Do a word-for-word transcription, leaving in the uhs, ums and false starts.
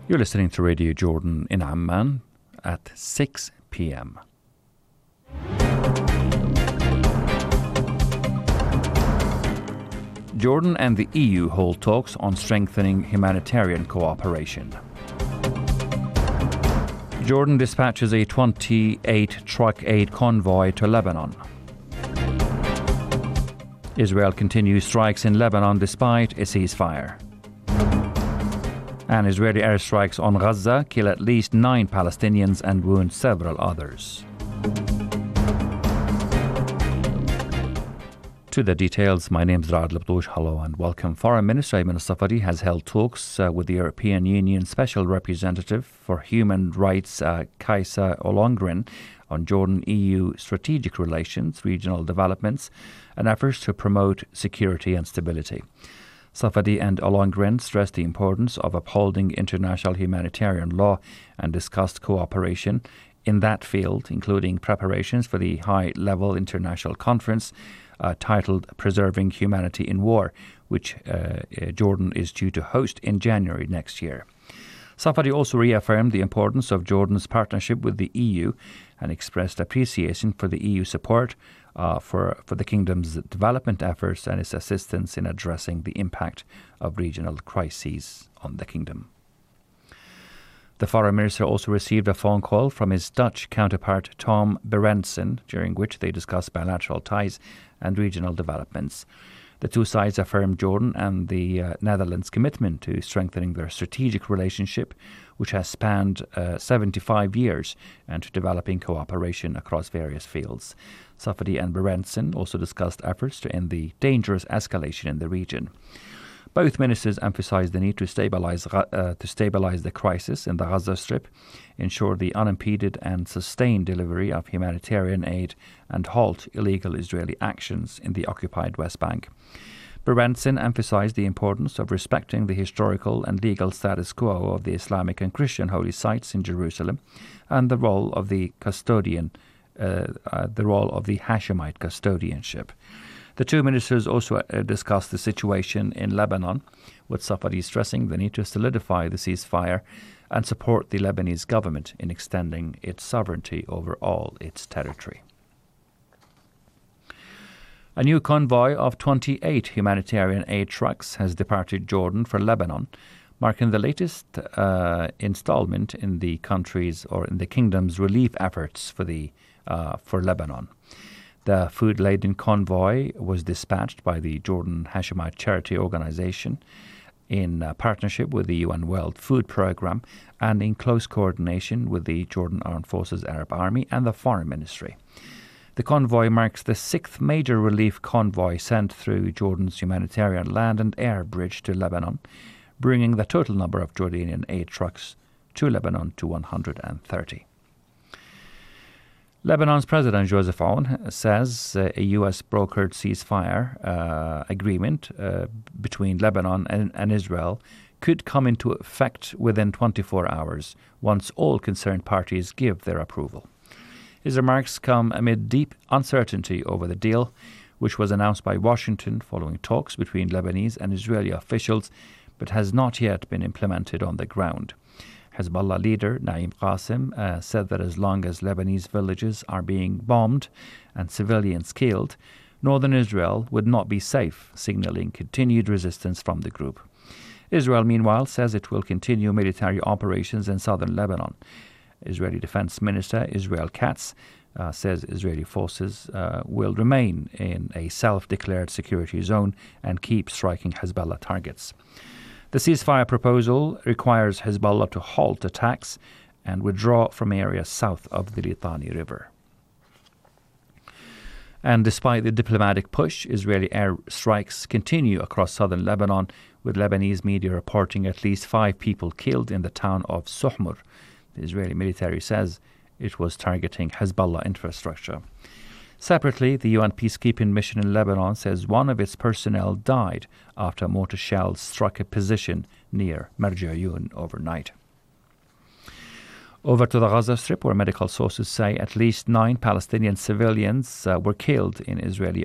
You're listening to Radio Jordan in Amman at six p.m. Jordan and the E U hold talks on strengthening humanitarian cooperation. Jordan dispatches a twenty-eight truck aid convoy to Lebanon. Israel continues strikes in Lebanon despite a ceasefire. And Israeli airstrikes on Gaza kill at least nine Palestinians and wound several others. To the details, my name is Rad Labdouche. Hello and welcome. Foreign Minister Ayman Safadi has held talks uh, with the European Union Special Representative for Human Rights, uh, Kajsa Ollongren, on Jordan-E U strategic relations, regional developments, and efforts to promote security and stability. Safadi and Ollongren stressed the importance of upholding international humanitarian law and discussed cooperation in that field, including preparations for the high-level international conference uh, titled Preserving Humanity in War, which uh, Jordan is due to host in January next year. Safadi also reaffirmed the importance of Jordan's partnership with the E U and expressed appreciation for the E U support uh, for, for the kingdom's development efforts and its assistance in addressing the impact of regional crises on the kingdom. The foreign minister also received a phone call from his Dutch counterpart Tom Berendsen, during which they discussed bilateral ties and regional developments. The two sides affirmed Jordan and the uh, Netherlands' commitment to strengthening their strategic relationship, which has spanned uh, seventy-five years, and to developing cooperation across various fields. Safadi and Berendsen also discussed efforts to end the dangerous escalation in the region. Both ministers emphasized the need to stabilize uh, to stabilize the crisis in the Gaza Strip, ensure the unimpeded and sustained delivery of humanitarian aid, and halt illegal Israeli actions in the occupied West Bank. Berendsen emphasized the importance of respecting the historical and legal status quo of the Islamic and Christian holy sites in Jerusalem, and the role of the custodian, uh, uh, the role of the Hashemite custodianship. The two ministers also uh, discussed the situation in Lebanon, with Safadi stressing the need to solidify the ceasefire and support the Lebanese government in extending its sovereignty over all its territory. A new convoy of twenty-eight humanitarian aid trucks has departed Jordan for Lebanon, marking the latest uh, installment in the country's or in the kingdom's relief efforts for the uh, for Lebanon. The food-laden convoy was dispatched by the Jordan Hashemite Charity Organization in uh, partnership with the U N World Food Programme and in close coordination with the Jordan Armed Forces Arab Army and the Foreign Ministry. The convoy marks the sixth major relief convoy sent through Jordan's humanitarian land and air bridge to Lebanon, bringing the total number of Jordanian aid trucks to Lebanon to one hundred thirty. Lebanon's President Joseph Aoun says uh, a U S brokered ceasefire uh, agreement uh, between Lebanon and, and Israel could come into effect within twenty-four hours once all concerned parties give their approval. His remarks come amid deep uncertainty over the deal, which was announced by Washington following talks between Lebanese and Israeli officials, but has not yet been implemented on the ground. Hezbollah leader Naim Qassem uh, said that as long as Lebanese villages are being bombed and civilians killed, northern Israel would not be safe, signaling continued resistance from the group. Israel, meanwhile, says it will continue military operations in southern Lebanon. Israeli Defense Minister Israel Katz uh, says Israeli forces uh, will remain in a self-declared security zone and keep striking Hezbollah targets. The ceasefire proposal requires Hezbollah to halt attacks and withdraw from areas south of the Litani River. And despite the diplomatic push, Israeli air strikes continue across southern Lebanon, with Lebanese media reporting at least five people killed in the town of Suhmur. The Israeli military says it was targeting Hezbollah infrastructure. Separately, the U N peacekeeping mission in Lebanon says one of its personnel died after mortar shells struck a position near Marjayoun overnight. Over to the Gaza Strip, where medical sources say at least nine Palestinian civilians uh, were killed in Israeli